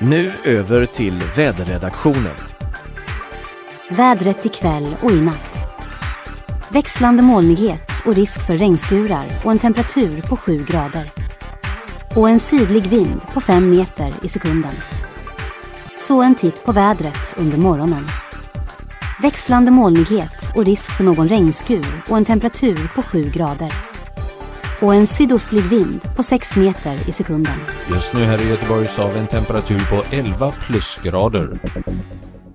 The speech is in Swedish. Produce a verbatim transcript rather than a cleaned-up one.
Nu över till väderredaktionen. Vädret ikväll och i natt. Växlande molnighet och risk för regnskurar och en temperatur på sju grader. Och en sidlig vind på fem meter i sekunden. Så en titt på vädret under morgonen. Växlande molnighet och risk för någon regnskur och en temperatur på sju grader. Och en sydostlig vind på sex meter i sekunden. Just nu här i Göteborg så har vi en temperatur på elva plusgrader.